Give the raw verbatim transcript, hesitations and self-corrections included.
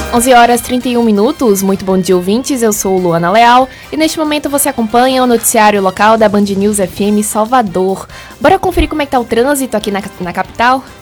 onze horas e trinta e um minutos, muito bom dia, ouvintes, eu sou Luana Leal e neste momento você acompanha o noticiário local da Band News F M Salvador. Bora conferir como é que tá o trânsito aqui na, na capital?